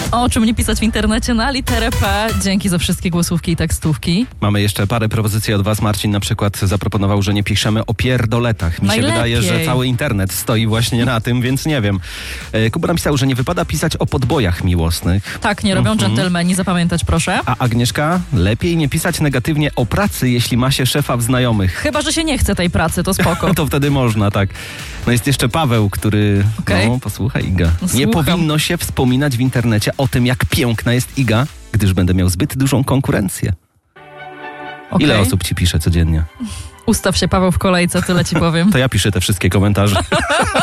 O czym nie pisać w internecie na literę P. Dzięki za wszystkie głosówki i tekstówki. Mamy jeszcze parę propozycji od was. Marcin na przykład zaproponował, że nie piszemy o pierdoletach. Mi się wydaje, że cały internet stoi właśnie na tym, więc nie wiem. Kuba napisał, że nie wypada pisać o podbojach miłosnych. Tak, nie robią dżentelmeni, zapamiętać proszę. A Agnieszka, lepiej nie pisać negatywnie o pracy, jeśli ma się szefa w znajomych. Chyba że się nie chce tej pracy, to spoko. To wtedy można, tak. No jest jeszcze Paweł, który... Okay. No, posłuchaj Iga. Słucham. Nie powinno się wspominać w internecie o tym, jak piękna jest Iga, gdyż będę miał zbyt dużą konkurencję. Okay. Ile osób ci pisze codziennie? Ustaw się, Paweł, w kolejce, tyle ci powiem. To ja piszę te wszystkie komentarze.